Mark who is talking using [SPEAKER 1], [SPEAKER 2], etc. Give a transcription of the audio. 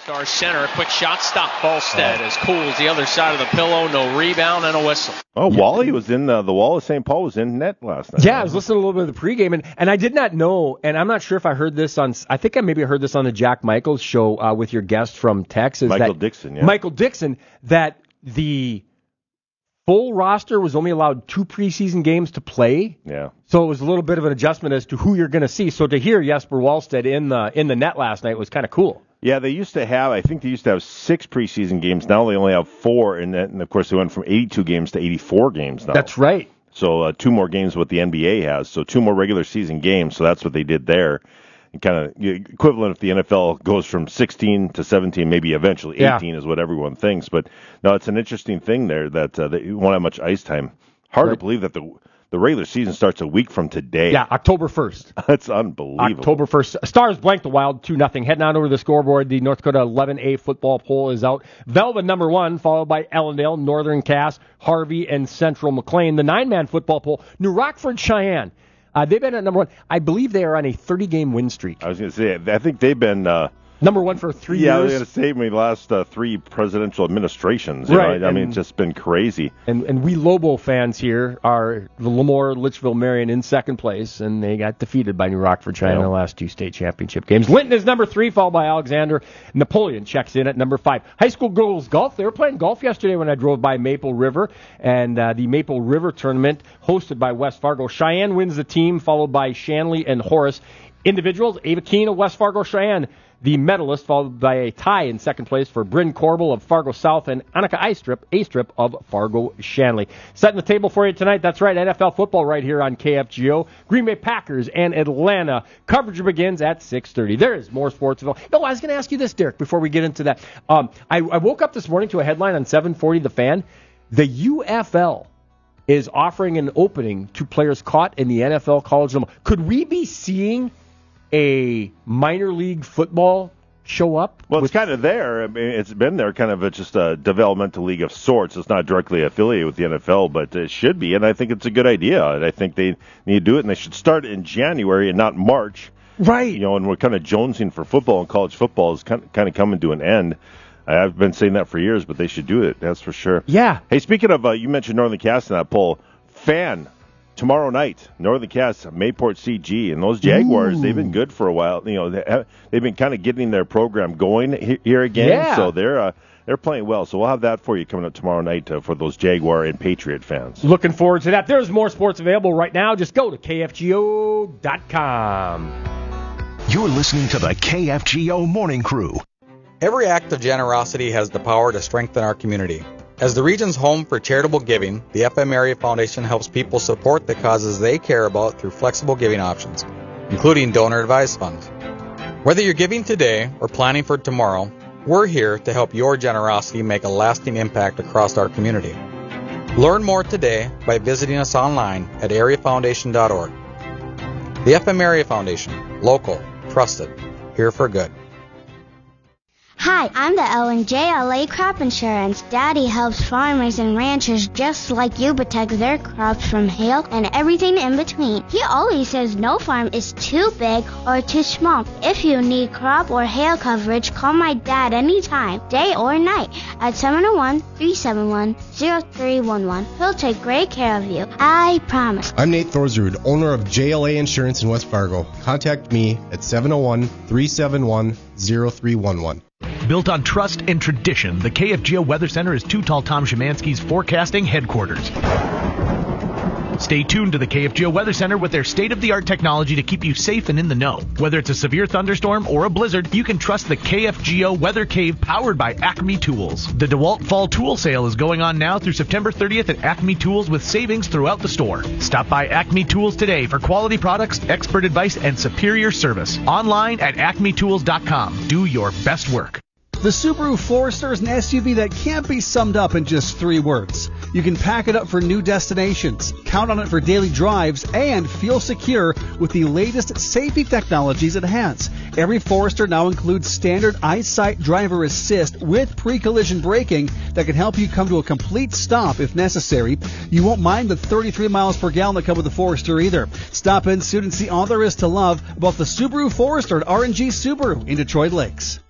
[SPEAKER 1] Star center, quick shot stop. Falstead as cool as the other side of the pillow. No rebound and a whistle.
[SPEAKER 2] Oh, Wally was in the Wall of St. Paul was in net last night.
[SPEAKER 3] Yeah, I was listening to a little bit of the pregame, and I did not know, and I'm not sure if I heard this on, I think I maybe heard this on the Jack Michaels show with your guest from Texas.
[SPEAKER 2] Michael Dixon, yeah.
[SPEAKER 3] Michael Dixon, that the full roster was only allowed 2 preseason games to play.
[SPEAKER 2] Yeah.
[SPEAKER 3] So it was a little bit of an adjustment as to who you're going to see. So to hear Jesper Wallstedt in the net last night was kind of cool.
[SPEAKER 2] Yeah, I think they used to have 6 preseason games. Now they only have 4, and of course they went from 82 games to 84 games now.
[SPEAKER 3] That's right.
[SPEAKER 2] So 2 more games what the NBA has. So 2 more regular season games. So that's what they did there. And kind of equivalent if the NFL goes from 16 to 17, maybe eventually 18 is what everyone thinks. But no, it's an interesting thing there that they won't have much ice time. Hard to believe that the regular season starts a week from today.
[SPEAKER 3] Yeah, October 1st.
[SPEAKER 2] That's unbelievable.
[SPEAKER 3] October 1st. Stars blank the Wild 2-0. Heading on over to the scoreboard. The North Dakota 11A football poll is out. Velva number 1, followed by Ellendale, Northern Cass, Harvey, and Central McLean. The 9-man football poll, New Rockford Cheyenne. They've been at number 1. I believe they are on a 30-game win streak.
[SPEAKER 2] I was going to say, I think they've been
[SPEAKER 3] number 1 for 3 years.
[SPEAKER 2] Yeah, I was going to say maybe the last 3 presidential administrations.
[SPEAKER 3] Right.
[SPEAKER 2] I mean, it's just been crazy.
[SPEAKER 3] And we Lobo fans here are the Lemoore, Litchfield, Marion in second place, and they got defeated by New Rockford Cheyenne in the last 2 state championship games. Linton is number 3, followed by Alexander. Napoleon checks in at number 5. High school girls golf. They were playing golf yesterday when I drove by Maple River, and the Maple River tournament hosted by West Fargo. Cheyenne wins the team, followed by Shanley and Horace. Individuals, Ava Keene of West Fargo Cheyenne, the medalist, followed by a tie in second place for Bryn Corbel of Fargo South and Annika A-Strip of Fargo Shanley. Setting the table for you tonight, that's right, NFL football right here on KFGO. Green Bay Packers and Atlanta. Coverage begins at 6:30. There is more sports. No, I was going to ask you this, Derek, before we get into that. I woke up this morning to a headline on 740 The Fan. The UFL is offering an opening to players caught in the NFL college level. Could we be seeing a minor league football show up?
[SPEAKER 2] Well, it's kind of there. I mean, it's been there, kind of just a developmental league of sorts. It's not directly affiliated with the NFL, but it should be, and I think it's a good idea. And I think they need to do it, and they should start in January and not March.
[SPEAKER 3] Right.
[SPEAKER 2] And we're kind of jonesing for football, and college football is kind of coming to an end. I've been saying that for years, but they should do it, that's for sure.
[SPEAKER 3] Yeah.
[SPEAKER 2] Hey, speaking of, you mentioned Northern Cass in that poll. Tomorrow night, Northern Cass, Mayport CG, and those Jaguars, they've been good for a while. They've been kind of getting their program going here again, so they're playing well. So we'll have that for you coming up tomorrow night for those Jaguar and Patriot fans.
[SPEAKER 3] Looking forward to that. There's more sports available right now. Just go to KFGO.com.
[SPEAKER 4] You're listening to the KFGO Morning Crew.
[SPEAKER 5] Every act of generosity has the power to strengthen our community. As the region's home for charitable giving, the FM Area Foundation helps people support the causes they care about through flexible giving options, including donor-advised funds. Whether you're giving today or planning for tomorrow, we're here to help your generosity make a lasting impact across our community. Learn more today by visiting us online at areafoundation.org. The FM Area Foundation, local, trusted, here for good.
[SPEAKER 6] Hi, I'm the LNJLA Crop Insurance. Daddy helps farmers and ranchers just like you protect their crops from hail and everything in between. He always says no farm is too big or too small. If you need crop or hail coverage, call my dad anytime, day or night, at 701-371-0311. He'll take great care of you. I promise.
[SPEAKER 7] I'm Nate Thorsrud, owner of JLA Insurance in West Fargo. Contact me at 701-371-0311.
[SPEAKER 4] Built on trust and tradition, the KFGO Weather Center is Too Tall Tom Szymanski's forecasting headquarters. Stay tuned to the KFGO Weather Center with their state-of-the-art technology to keep you safe and in the know. Whether it's a severe thunderstorm or a blizzard, you can trust the KFGO Weather Cave powered by Acme Tools. The DeWalt Fall Tool Sale is going on now through September 30th at Acme Tools with savings throughout the store. Stop by Acme Tools today for quality products, expert advice, and superior service. Online at acmetools.com. Do your best work.
[SPEAKER 8] The Subaru Forester is an SUV that can't be summed up in just 3 words. You can pack it up for new destinations, count on it for daily drives, and feel secure with the latest safety technologies it has. Every Forester now includes standard EyeSight driver assist with pre-collision braking that can help you come to a complete stop if necessary. You won't mind the 33 miles per gallon that come with the Forester either. Stop in soon and see all there is to love about the Subaru Forester at R&G Subaru in Detroit Lakes.